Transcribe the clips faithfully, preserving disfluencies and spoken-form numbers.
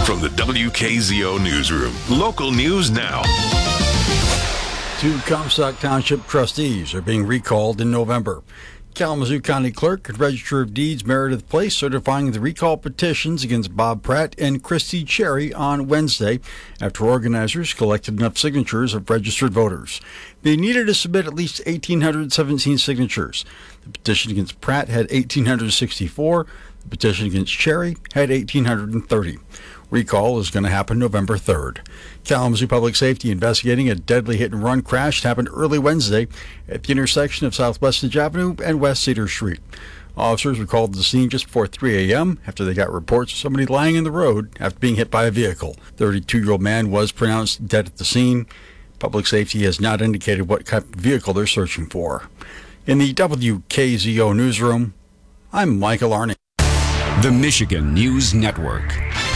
From the W K Z O Newsroom, local news now. Two Comstock Township trustees are being recalled in November. Kalamazoo County Clerk and Register of Deeds Meredith Place certifying the recall petitions against Bob Pratt and Christy Cherry on Wednesday after organizers collected enough signatures of registered voters. They needed to submit at least one thousand eight hundred seventeen signatures. The petition against Pratt had one thousand eight hundred sixty-four. The petition against Cherry had one thousand eight hundred thirty. Recall is going to happen November third. Kalamazoo Public Safety investigating a deadly hit-and-run crash that happened early Wednesday at the intersection of South Westridge Avenue and West Cedar Street. Officers were called to the scene just before three a.m. after they got reports of somebody lying in the road after being hit by a vehicle. thirty-two-year-old man was pronounced dead at the scene. Public Safety has not indicated what type of vehicle they're searching for. In the W K Z O Newsroom, I'm Michael Arney. The Michigan News Network.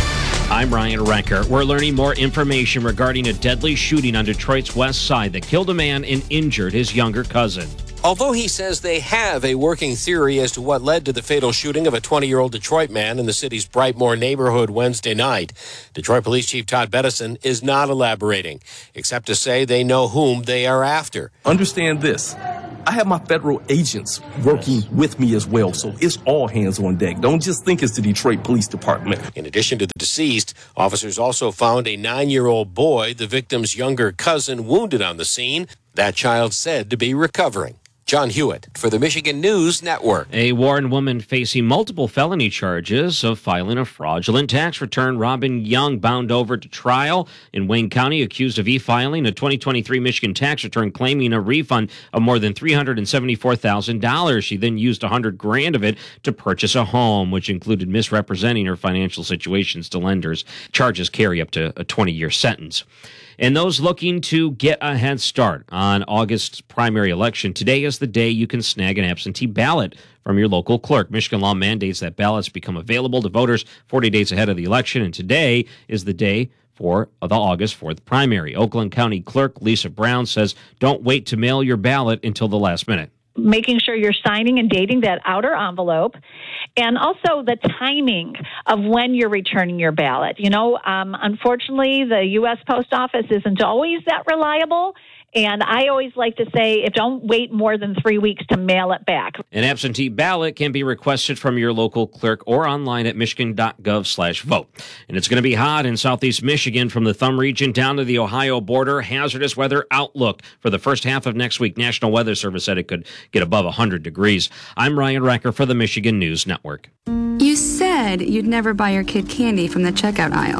I'm Ryan Recker. We're learning more information regarding a deadly shooting on Detroit's west side that killed a man and injured his younger cousin. Although he says they have a working theory as to what led to the fatal shooting of a twenty-year-old Detroit man in the city's Brightmoor neighborhood Wednesday night, Detroit Police Chief Todd Bettison is not elaborating, except to say they know whom they are after. Understand this. I have my federal agents working with me as well, so it's all hands on deck. Don't just think it's the Detroit Police Department. In addition to the deceased, officers also found a nine-year-old boy, the victim's younger cousin, wounded on the scene. That child said to be recovering. John Hewitt for the Michigan News Network. A Warren woman facing multiple felony charges of filing a fraudulent tax return. Robin Young bound over to trial in Wayne County, accused of e-filing a twenty twenty-three Michigan tax return, claiming a refund of more than three hundred seventy-four thousand dollars. She then used one hundred grand of it to purchase a home, which included misrepresenting her financial situations to lenders. Charges carry up to a twenty-year sentence. And those looking to get a head start on August's primary election, today is the day you can snag an absentee ballot from your local clerk. Michigan law mandates that ballots become available to voters forty days ahead of the election, and today is the day for the August fourth primary. Oakland County Clerk Lisa Brown says don't wait to mail your ballot until the last minute. Making sure you're signing and dating that outer envelope, and also the timing of when you're returning your ballot. You know, um, unfortunately, the U S Post Office isn't always that reliable, and I always like to say, if don't wait more than three weeks to mail it back. An absentee ballot can be requested from your local clerk or online at michigan.gov slash vote. And it's going to be hot in southeast Michigan from the Thumb region down to the Ohio border. Hazardous weather outlook for the first half of next week. National Weather Service said it could get above one hundred degrees. I'm Ryan Recker for the Michigan News Network. You said you'd never buy your kid candy from the checkout aisle.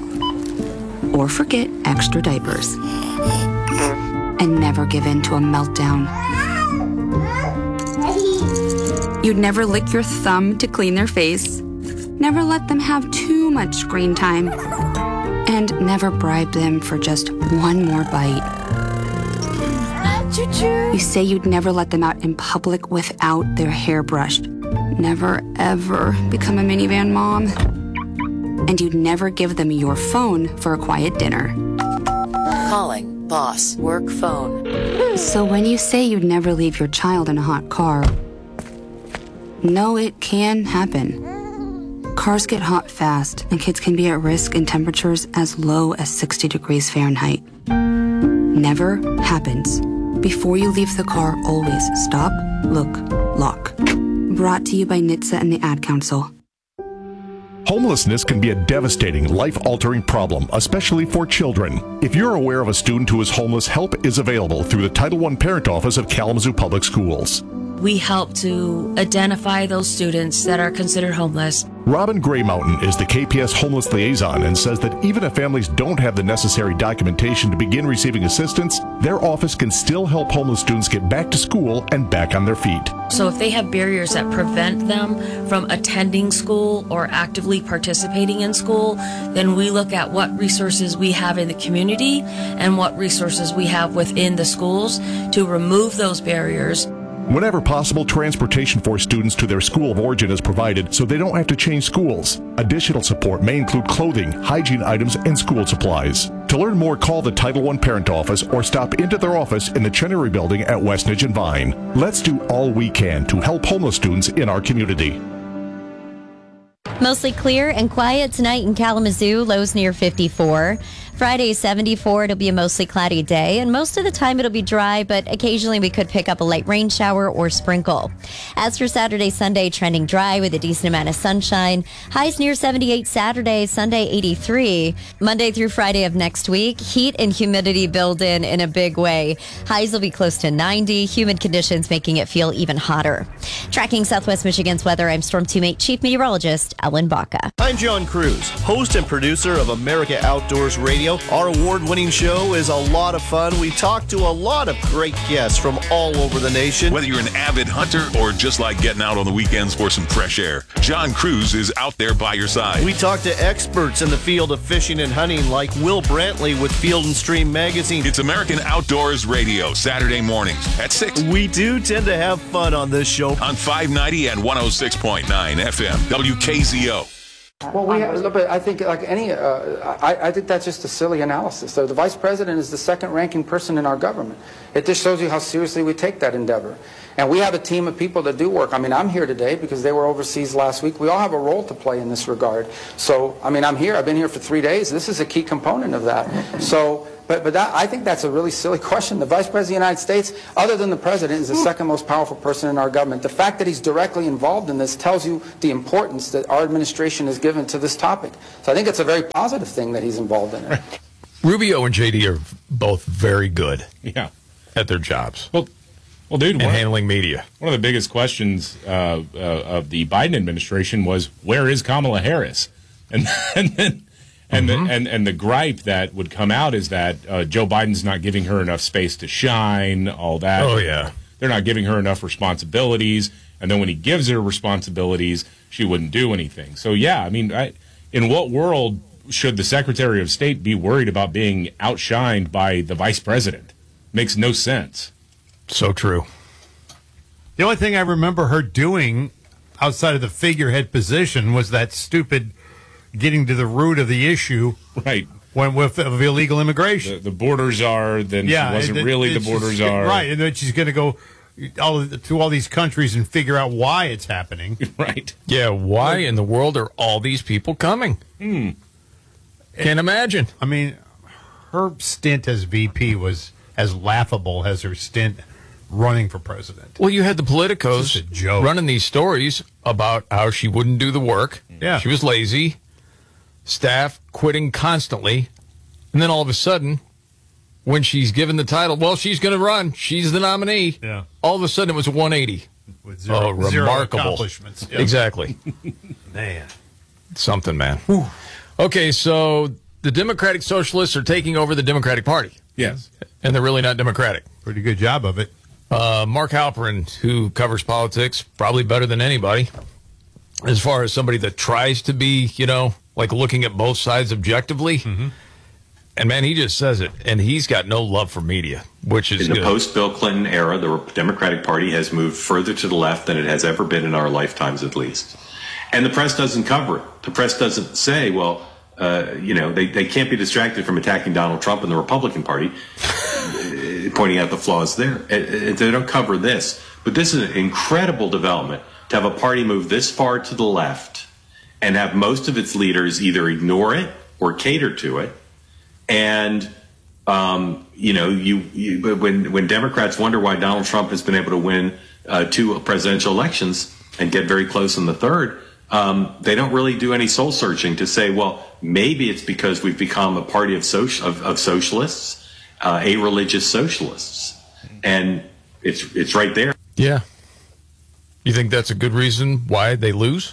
Or forget extra diapers. And never give in to a meltdown. You'd never lick your thumb to clean their face. Never let them have too much screen time. And never bribe them for just one more bite. You say you'd never let them out in public without their hair brushed. Never, ever become a minivan mom. And you'd never give them your phone for a quiet dinner. Calling boss work phone. So when you say you'd never leave your child in a hot car, no, it can happen. Cars get hot fast, and kids can be at risk in temperatures as low as sixty degrees Fahrenheit. Never happens. Before you leave the car, always stop, look, lock. Brought to you by N H T S A and the Ad Council. Homelessness can be a devastating, life-altering problem, especially for children. If you're aware of a student who is homeless, help is available through the Title one Parent Office of Kalamazoo Public Schools. We help to identify those students that are considered homeless. Robin Gray Mountain is the K P S homeless liaison and says that even if families don't have the necessary documentation to begin receiving assistance, their office can still help homeless students get back to school and back on their feet. So if they have barriers that prevent them from attending school or actively participating in school, then we look at what resources we have in the community and what resources we have within the schools to remove those barriers. Whenever possible, transportation for students to their school of origin is provided so they don't have to change schools. Additional support may include clothing, hygiene items, and school supplies. To learn more, call the Title one Parent Office or stop into their office in the Chenery Building at Westnedge and Vine. Let's do all we can to help homeless students in our community. Mostly clear and quiet tonight in Kalamazoo, lows near fifty-four. Friday, seventy-four. It'll be a mostly cloudy day, and most of the time it'll be dry, but occasionally we could pick up a light rain shower or sprinkle. As for Saturday, Sunday, trending dry with a decent amount of sunshine. Highs near seventy-eight Saturday, Sunday eighty-three. Monday through Friday of next week, heat and humidity build in in a big way. Highs will be close to ninety, humid conditions making it feel even hotter. Tracking Southwest Michigan's weather, I'm Storm two Mate Chief Meteorologist Ellen Baca. I'm John Cruz, host and producer of America Outdoors Radio. Our award-winning show is a lot of fun. We talk to a lot of great guests from all over the nation. Whether you're an avid hunter or just like getting out on the weekends for some fresh air, John Cruz is out there by your side. We talk to experts in the field of fishing and hunting like Will Brantley with Field and Stream Magazine. It's American Outdoors Radio, Saturday mornings at six. We do tend to have fun on this show. On five ninety and one oh six point nine F M, W K Z O. Well, we have, but I think like any, uh, I, I think that's just a silly analysis. So the vice president is the second-ranking person in our government. It just shows you how seriously we take that endeavor. And we have a team of people that do work. I mean, I'm here today because they were overseas last week. We all have a role to play in this regard. So, I mean, I'm here. I've been here for three days. This is a key component of that. So, but but that, I think that's a really silly question. The Vice President of the United States, other than the President, is the second most powerful person in our government. The fact that he's directly involved in this tells you the importance that our administration has given to this topic. So I think it's a very positive thing that he's involved in it. Rubio and J D are both very good yeah. at their jobs. Well, well, dude, and one, handling media. One of the biggest questions uh, uh, of the Biden administration was, where is Kamala Harris? And and then and mm-hmm. the, and and the gripe that would come out is that uh, Joe Biden's not giving her enough space to shine, all that. Oh yeah, they're not giving her enough responsibilities, and then when he gives her responsibilities, she wouldn't do anything. So yeah, I mean, I, in what world should the Secretary of State be worried about being outshined by the Vice President? Makes no sense. So true. The only thing I remember her doing outside of the figurehead position was that stupid getting to the root of the issue. Right. When with of illegal immigration. The, the borders are, then yeah, she wasn't it, really it, the borders are. Right, and then she's going to go all to all these countries and figure out why it's happening. Right. Yeah, why in the world are all these people coming? Hmm. Can't imagine. I mean, her stint as V P was as laughable as her stint running for president. Well, you had the politicos running these stories about how she wouldn't do the work. Yeah. She was lazy, staff quitting constantly, and then all of a sudden, when she's given the title, well, she's going to run. She's the nominee. Yeah. All of a sudden, it was a one eighty. With zero, oh, zero remarkable. accomplishments. Yep. Exactly. Man. Something, man. Whew. Okay, so the Democratic Socialists are taking over the Democratic Party. Yes. And they're really not Democratic. Pretty good job of it. Uh, Mark Halperin, who covers politics probably better than anybody, as far as somebody that tries to be, you know, like looking at both sides objectively. Mm-hmm. And, man, he just says it. And he's got no love for media, which is in the good. post-Bill Clinton era, the Democratic Party has moved further to the left than it has ever been in our lifetimes, at least. And the press doesn't cover it. The press doesn't say, well, uh, you know, they, they can't be distracted from attacking Donald Trump and the Republican Party, pointing out the flaws there. They don't cover this. But this is an incredible development to have a party move this far to the left and have most of its leaders either ignore it or cater to it. And, um, you know, you, you when, when Democrats wonder why Donald Trump has been able to win uh, two presidential elections and get very close in the third, um, they don't really do any soul searching to say, well, maybe it's because we've become a party of, social, of, of socialists, uh, a-religious socialists. And it's it's right there. Yeah. You think that's a good reason why they lose?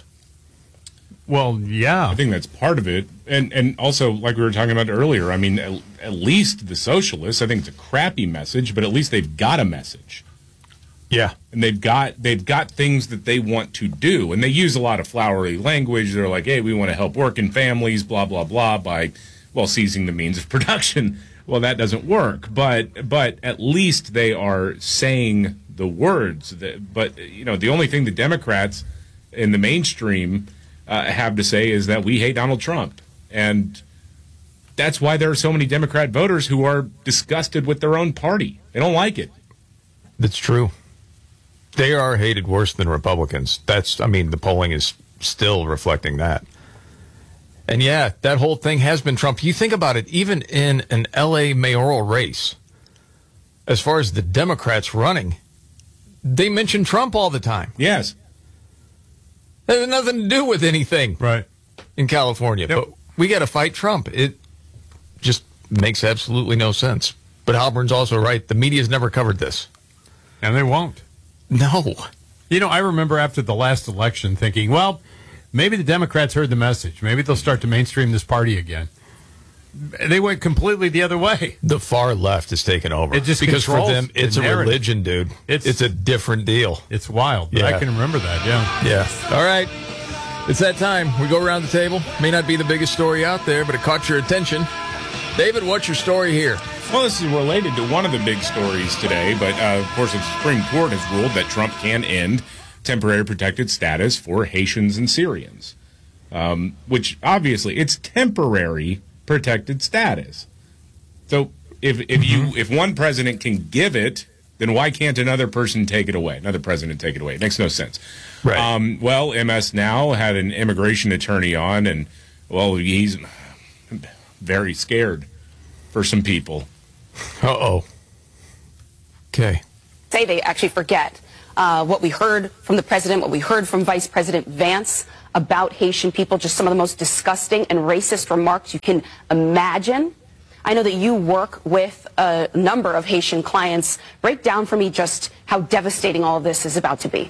Well, yeah. I think that's part of it. And and also, like we were talking about earlier, I mean, at, at least the socialists, I think it's a crappy message, but at least they've got a message. Yeah. And they've got they've got things that they want to do. And they use a lot of flowery language. They're like, hey, we want to help working families, blah, blah, blah, by, well, seizing the means of production. Well, that doesn't work. But but at least they are saying the words. That, but, you know, the only thing the Democrats in the mainstream uh, have to say is that we hate Donald Trump. And that's why there are so many Democrat voters who are disgusted with their own party. They don't like it. That's true. They are hated worse than Republicans. That's, I mean, the polling is still reflecting that. And yeah, that whole thing has been Trump. You think about it, even in an L A mayoral race, as far as the Democrats running, they mention Trump all the time. Yes. It has nothing to do with anything right in California. Yep. But we got to fight Trump. It just makes absolutely no sense. But Halpern's also right. The media's never covered this. And they won't. No. You know, I remember after the last election thinking, well, maybe the Democrats heard the message. Maybe they'll start to mainstream this party again. They went completely the other way. The far left has taken over. It just because for them, the it's a narrative. religion, dude. It's, it's a different deal. It's wild. But Yeah. I can remember that, yeah. Yeah. All right. It's that time. We go around the table. May not be the biggest story out there, but it caught your attention. David, what's your story here? Well, this is related to one of the big stories today, but uh, of course, the Supreme Court has ruled that Trump can end temporary protected status for Haitians and Syrians, um, which obviously it's temporary protected status. So if if you if one president can give it, then why can't another person take it away? Another president take it away? It makes no sense. Right. Um, well, M S Now had an immigration attorney on, and well, he's very scared for some people. Uh-oh. Okay. Say they actually forget uh, what we heard from the president, what we heard from Vice President Vance about Haitian people, just some of the most disgusting and racist remarks you can imagine. I know that you work with a number of Haitian clients. Break down for me just how devastating all of this is about to be.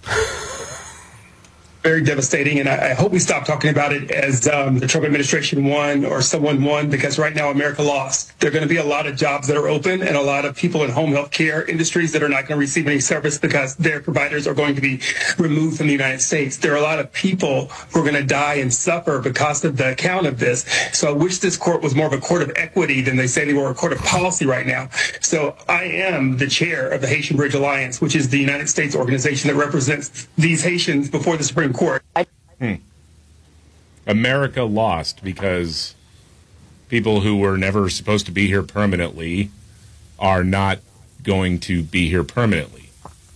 Very devastating, and I, I hope we stop talking about it as um, the Trump administration won or someone won, because right now America lost. There are going to be a lot of jobs that are open and a lot of people in home health care industries that are not going to receive any service because their providers are going to be removed from the United States. There are a lot of people who are going to die and suffer because of the account of this. So I wish this court was more of a court of equity than they say they were a court of policy right now. So I am the chair of the Haitian Bridge Alliance, which is the United States organization that represents these Haitians before the Supreme Court. Hmm. America lost because people who were never supposed to be here permanently are not going to be here permanently.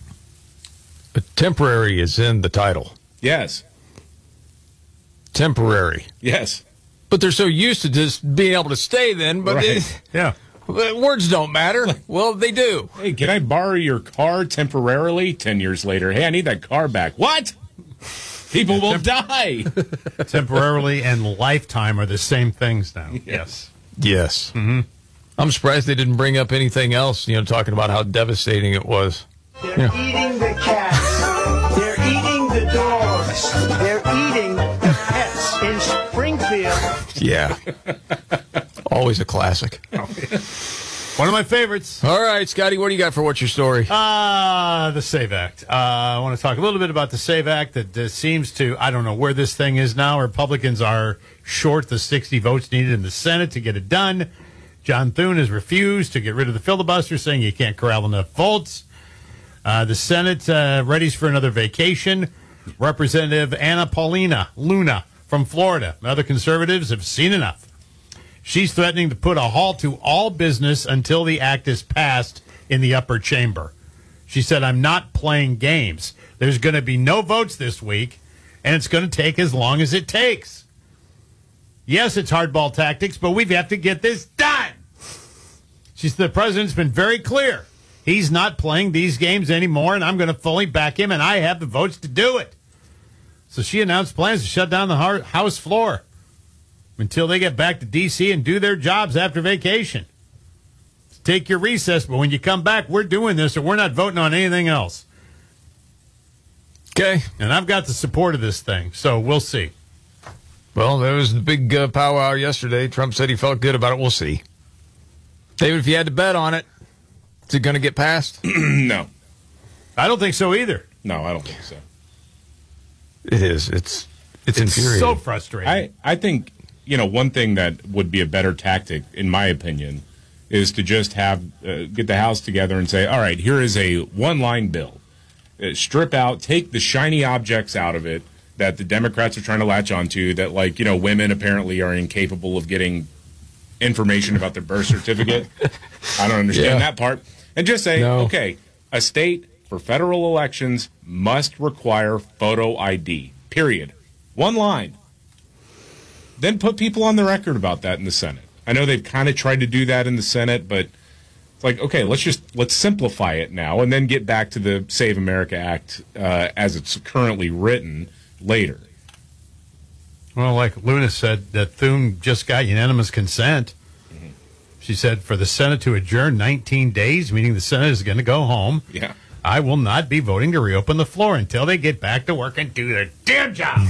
But temporary is in the title. Yes. Temporary. Yes. But they're so used to just being able to stay then, but Right. it, yeah. words don't matter. Well, they do. Hey, can I borrow your car temporarily? Ten years later, hey, I need that car back. What? People will die. Temporarily and lifetime are the same things now. Yes. Yes. Mm-hmm. I'm surprised they didn't bring up anything else, you know, talking about how devastating it was. They're Yeah. eating the cats. They're eating the dogs. They're eating the pets in Springfield. Yeah. Always a classic. One of my favorites. All right, Scotty, what do you got for what's your story? Uh, the SAVE Act. Uh, I want to talk a little bit about the SAVE Act that uh, seems to, I don't know where this thing is now. Republicans are short the sixty votes needed in the Senate to get it done. John Thune has refused to get rid of the filibuster, saying you can't corral enough votes. Uh, the Senate uh, readies for another vacation. Representative Anna Paulina Luna from Florida and other conservatives have seen enough. She's threatening to put a halt to all business until the act is passed in the upper chamber. She said, I'm not playing games. There's going to be no votes this week, and it's going to take as long as it takes. Yes, it's hardball tactics, but we have to get this done. She said, the president's been very clear. He's not playing these games anymore, and I'm going to fully back him, and I have the votes to do it. So she announced plans to shut down the House floor until they get back to D C and do their jobs after vacation. Take your recess, but when you come back, we're doing this, or we're not voting on anything else. Okay. And I've got the support of this thing, so we'll see. Well, there was the big uh, powwow yesterday. Trump said he felt good about it. We'll see. David, if you had to bet on it, is it going to get passed? No. I don't think so either. No, I don't think so. It is. It's it's, It's infuriating. so frustrating. I, I think, you know, one thing that would be a better tactic, in my opinion, is to just have uh, get the House together and say, all right, here is a one-line bill. Uh, strip out, take the shiny objects out of it that the Democrats are trying to latch onto, that, like, you know, women apparently are incapable of getting information about their birth certificate. I don't understand Yeah. that part. And just say, No. okay, a state for federal elections must require photo I D, period. One line. Then put people on the record about that in the Senate. I know they've kind of tried to do that in the Senate, but it's like, okay, let's just let's simplify it now and then get back to the Save America Act uh, as it's currently written later. Well, like Luna said, that Thune just got unanimous consent. Mm-hmm. She said for the Senate to adjourn nineteen days, meaning the Senate is going to go home. Yeah. I will not be voting to reopen the floor until they get back to work and do their damn job.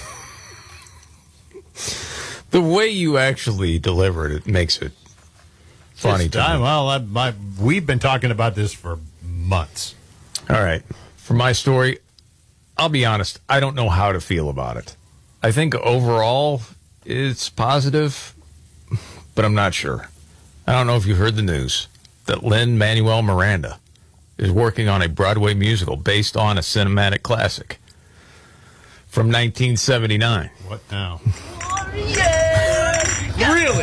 The way you actually deliver it, it makes it funny to me. Well, I, my, we've been talking about this for months. All right. For my story, I'll be honest, I don't know how to feel about it. I think overall it's positive, but I'm not sure. I don't know if you heard the news that Lin-Manuel Miranda is working on a Broadway musical based on a cinematic classic from nineteen seventy-nine. What now? Really?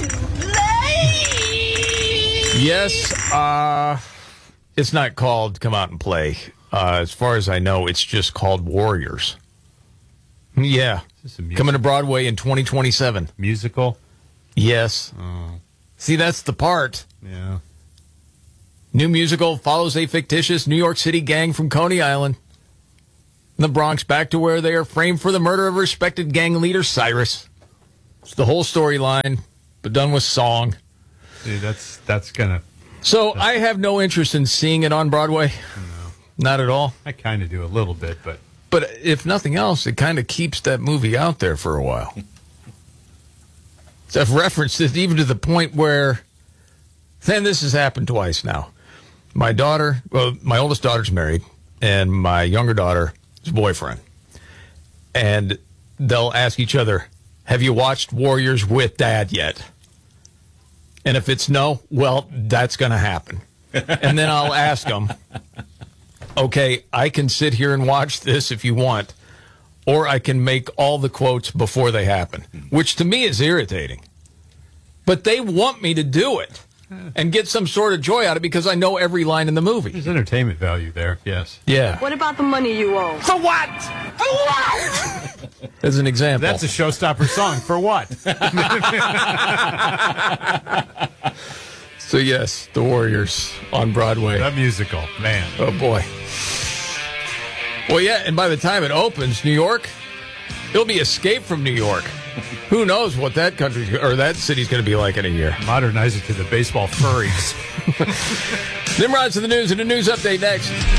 Yes, uh, it's not called Come Out and Play. Uh, as far as I know, it's just called Warriors. Yeah. Coming to Broadway in twenty twenty-seven. Musical? Yes. Oh. See, that's the part. Yeah. New musical follows a fictitious New York City gang from Coney Island in the Bronx back to where they are framed for the murder of respected gang leader Cyrus. It's the whole storyline, but done with song. See, that's that's gonna. So I have no interest in seeing it on Broadway. No. Not at all. I kind of do a little bit, but but if nothing else, it kind of keeps that movie out there for a while. So I've referenced it even to the point where, then this has happened twice now. My daughter, well, my oldest daughter's married, and my younger daughter's boyfriend, and they'll ask each other, "Have you watched Warriors with Dad yet?" And if it's no, well, that's going to happen. And then I'll ask them, okay, I can sit here and watch this if you want, or I can make all the quotes before they happen, which to me is irritating. But they want me to do it and get some sort of joy out of it because I know every line in the movie. There's entertainment value there, yes. Yeah. What about the money you owe? For what? For what? As an example. That's a showstopper song. For what? So, yes, The Warriors on Broadway. The musical, man. Oh, boy. Well, yeah, and by the time it opens, New York, it'll be Escape from New York. Who knows what that country or that city's going to be like in a year. Modernize it to the baseball furries. Nimrod's in the news and a news update next.